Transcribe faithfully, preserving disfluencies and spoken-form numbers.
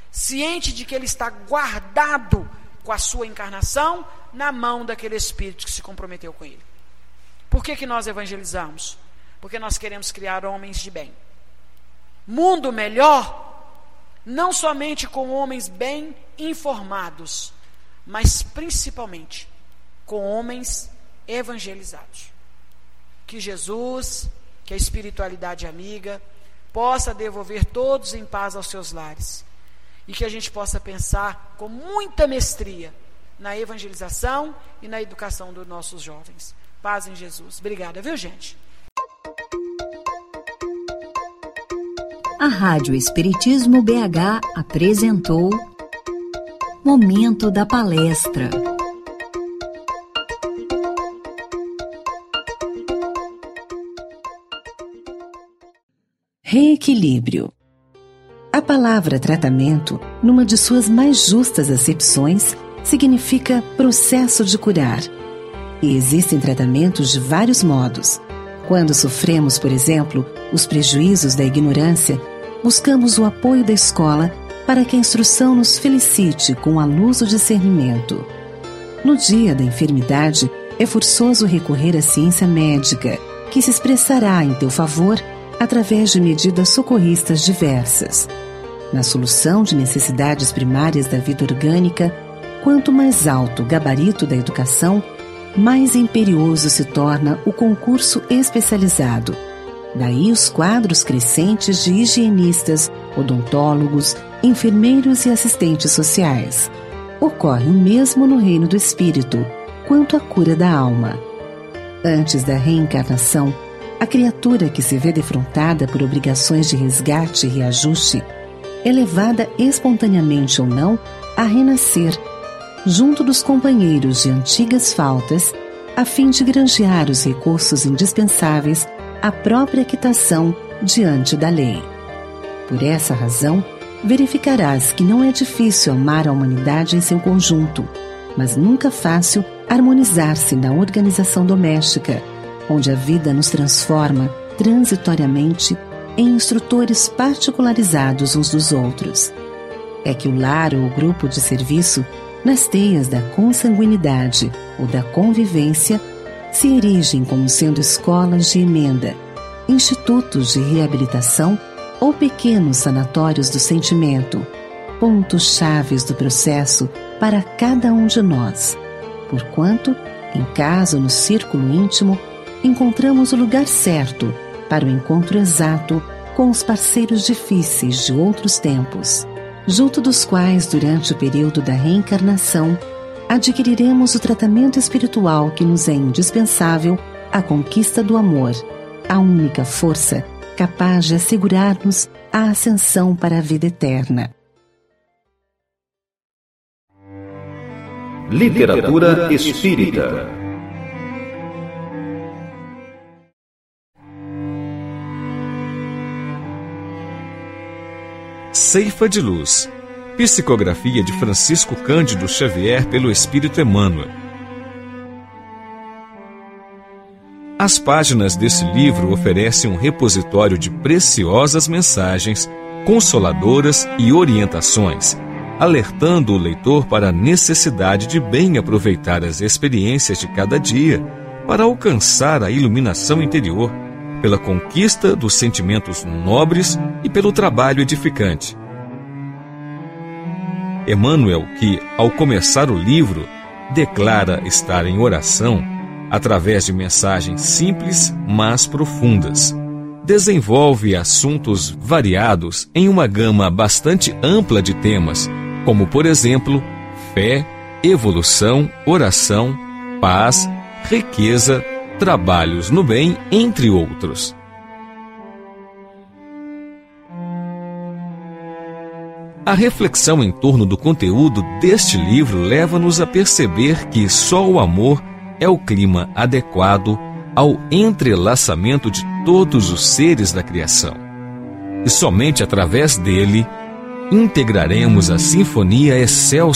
ciente de que ele está guardado com a sua encarnação na mão daquele Espírito que se comprometeu com ele. Por que que nós evangelizamos? Porque nós queremos criar homens de bem. Mundo melhor, não somente com homens bem informados, mas principalmente com homens evangelizados. Que Jesus, que a espiritualidade amiga, possa devolver todos em paz aos seus lares. E que a gente possa pensar com muita mestria na evangelização e na educação dos nossos jovens. Paz em Jesus. Obrigada, viu, gente? A Rádio Espiritismo B H apresentou Momento da Palestra. Reequilíbrio. A palavra tratamento, numa de suas mais justas acepções, significa processo de curar. E existem tratamentos de vários modos. Quando sofremos, por exemplo, os prejuízos da ignorância, buscamos o apoio da escola para que a instrução nos felicite com a luz do discernimento. No dia da enfermidade, é forçoso recorrer à ciência médica, que se expressará em teu favor através de medidas socorristas diversas. Na solução de necessidades primárias da vida orgânica, quanto mais alto o gabarito da educação, mais imperioso se torna o concurso especializado. Daí os quadros crescentes de higienistas, odontólogos, enfermeiros e assistentes sociais. Ocorre o mesmo no reino do espírito, quanto à cura da alma. Antes da reencarnação, a criatura que se vê defrontada por obrigações de resgate e reajuste é levada espontaneamente ou não a renascer, junto dos companheiros de antigas faltas, a fim de granjear os recursos indispensáveis à própria quitação diante da lei. Por essa razão, verificarás que não é difícil amar a humanidade em seu conjunto, mas nunca fácil harmonizar-se na organização doméstica, onde a vida nos transforma transitoriamente em instrutores particularizados uns dos outros. É que o lar ou o grupo de serviço, nas teias da consanguinidade ou da convivência, se erigem como sendo escolas de emenda, institutos de reabilitação ou pequenos sanatórios do sentimento, pontos chaves do processo para cada um de nós, porquanto, em casa ou no círculo íntimo, encontramos o lugar certo para o encontro exato com os parceiros difíceis de outros tempos, junto dos quais, durante o período da reencarnação, adquiriremos o tratamento espiritual que nos é indispensável à conquista do amor, a única força capaz de assegurar-nos a ascensão para a vida eterna. Literatura espírita. Ceifa de Luz. Psicografia de Francisco Cândido Xavier pelo Espírito Emmanuel. As páginas desse livro oferecem um repositório de preciosas mensagens, consoladoras e orientações, alertando o leitor para a necessidade de bem aproveitar as experiências de cada dia para alcançar a iluminação interior, pela conquista dos sentimentos nobres e pelo trabalho edificante. Emmanuel, que, ao começar o livro, declara estar em oração, através de mensagens simples, mas profundas, desenvolve assuntos variados em uma gama bastante ampla de temas, como, por exemplo, fé, evolução, oração, paz, riqueza, trabalhos no bem, entre outros. A reflexão em torno do conteúdo deste livro leva-nos a perceber que só o amor é o clima adequado ao entrelaçamento de todos os seres da criação. E somente através dele integraremos a sinfonia excelsa